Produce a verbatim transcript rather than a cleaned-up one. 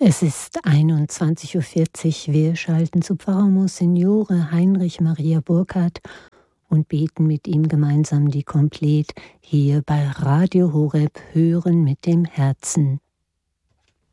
Es ist einundzwanzig Uhr vierzig. Wir schalten zu Pfarrer Monsignore Heinrich Maria Burkhardt und beten mit ihm gemeinsam die Komplett hier bei Radio Horeb Hören mit dem Herzen.